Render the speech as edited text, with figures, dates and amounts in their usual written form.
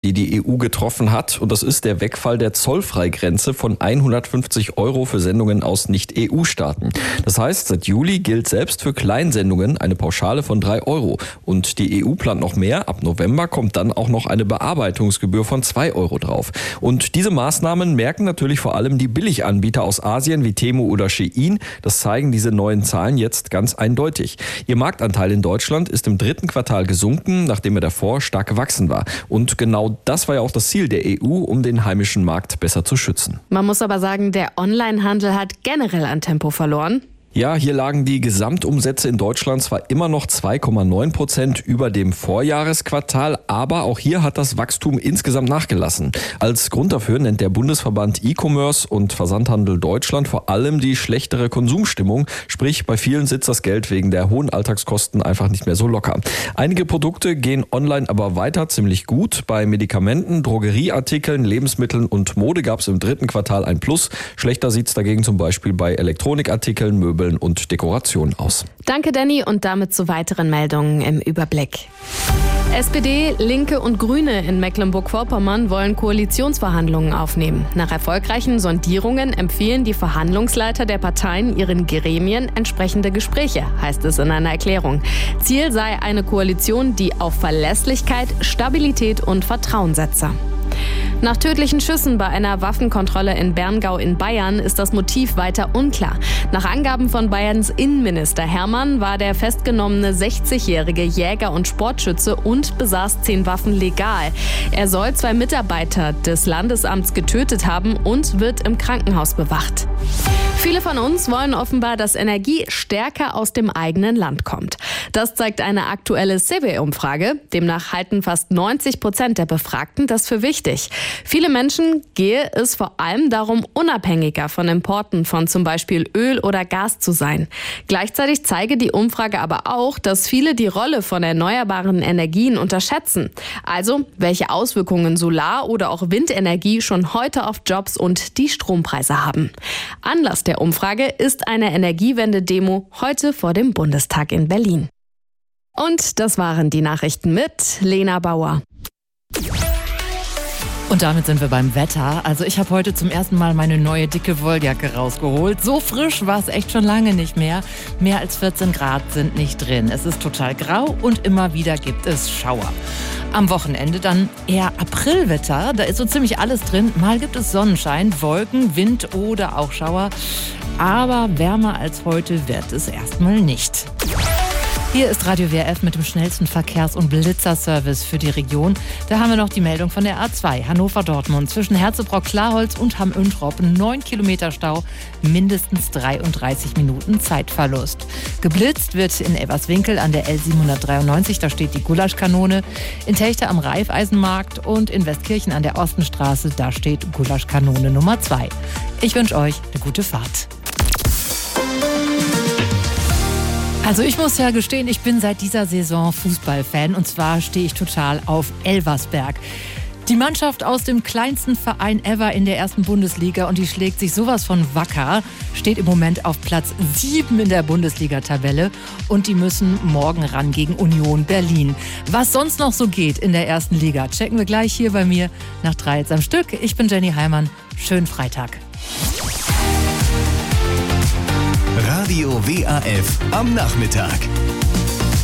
die EU getroffen hat. Und das ist der Wegfall der Zollfreigrenze von 150 € für Sendungen aus Nicht-EU-Staaten. Das heißt, seit Juli gilt selbst für Kleinsendungen eine Pauschale von 3 €. Und die EU plant noch mehr. Ab November kommt dann auch noch eine Bearbeitungsgebühr von 2 € drauf. Und diese Maßnahmen merken natürlich vor allem die Billiganbieter aus Asien wie Temu oder Shein. Das zeigen diese neuen Zahlen jetzt ganz eindeutig. Ihr Marktanteil in Deutschland ist im 3. Quartal gesunken, nachdem er davor stark gewachsen war. Und genau das war ja auch das Ziel der EU, um den heimischen Markt besser zu schützen. Man muss aber sagen, der Onlinehandel hat generell an Tempo verloren. Ja, hier lagen die Gesamtumsätze in Deutschland zwar immer noch 2,9% über dem Vorjahresquartal, aber auch hier hat das Wachstum insgesamt nachgelassen. Als Grund dafür nennt der Bundesverband E-Commerce und Versandhandel Deutschland vor allem die schlechtere Konsumstimmung, sprich bei vielen sitzt das Geld wegen der hohen Alltagskosten einfach nicht mehr so locker. Einige Produkte gehen online aber weiter ziemlich gut. Bei Medikamenten, Drogerieartikeln, Lebensmitteln und Mode gab es im 3. Quartal ein Plus. Schlechter sieht es dagegen zum Beispiel bei Elektronikartikeln, Möbeln und Dekoration aus. Danke, Danny, und damit zu weiteren Meldungen im Überblick. SPD, Linke und Grüne in Mecklenburg-Vorpommern wollen Koalitionsverhandlungen aufnehmen. Nach erfolgreichen Sondierungen empfehlen die Verhandlungsleiter der Parteien ihren Gremien entsprechende Gespräche, heißt es in einer Erklärung. Ziel sei eine Koalition, die auf Verlässlichkeit, Stabilität und Vertrauen setze. Nach tödlichen Schüssen bei einer Waffenkontrolle in Berngau in Bayern ist das Motiv weiter unklar. Nach Angaben von Bayerns Innenminister Hermann war der festgenommene 60-jährige Jäger und Sportschütze und besaß 10 Waffen legal. Er soll 2 Mitarbeiter des Landesamts getötet haben und wird im Krankenhaus bewacht. Viele von uns wollen offenbar, dass Energie stärker aus dem eigenen Land kommt. Das zeigt eine aktuelle CW-Umfrage. Demnach halten fast 90% der Befragten das für wichtig. Viele Menschen gehe es vor allem darum, unabhängiger von Importen von zum Beispiel Öl oder Gas zu sein. Gleichzeitig zeige die Umfrage aber auch, dass viele die Rolle von erneuerbaren Energien unterschätzen. Also, welche Auswirkungen Solar- oder auch Windenergie schon heute auf Jobs und die Strompreise haben. Anlass der Umfrage ist eine Energiewende-Demo heute vor dem Bundestag in Berlin. Und das waren die Nachrichten mit Lena Bauer. Und damit sind wir beim Wetter. Also ich habe heute zum ersten Mal meine neue dicke Wolljacke rausgeholt. So frisch war es echt schon lange nicht mehr. Mehr als 14 Grad sind nicht drin. Es ist total grau und immer wieder gibt es Schauer. Am Wochenende dann eher Aprilwetter. Da ist so ziemlich alles drin. Mal gibt es Sonnenschein, Wolken, Wind oder auch Schauer. Aber wärmer als heute wird es erstmal nicht. Hier ist Radio WRF mit dem schnellsten Verkehrs- und Blitzerservice für die Region. Da haben wir noch die Meldung von der A2 Hannover-Dortmund zwischen Herzebrock-Klarholz und Hamm-Üntrop. 9 Kilometer Stau, mindestens 33 Minuten Zeitverlust. Geblitzt wird in Elverswinkel an der L793, da steht die Gulaschkanone. In Techte am Raiffeisenmarkt und in Westkirchen an der Ostenstraße, da steht Gulaschkanone Nummer 2. Ich wünsche euch eine gute Fahrt. Also ich muss ja gestehen, ich bin seit dieser Saison Fußballfan und zwar stehe ich total auf Elversberg. Die Mannschaft aus dem kleinsten Verein ever in der 1. Bundesliga und die schlägt sich sowas von wacker, steht im Moment auf Platz 7 in der Bundesliga-Tabelle und die müssen morgen ran gegen Union Berlin. Was sonst noch so geht in der 1. Liga, checken wir gleich hier bei mir nach 3 jetzt am Stück. Ich bin Jenny Heimann, schönen Freitag. Radio WAF am Nachmittag.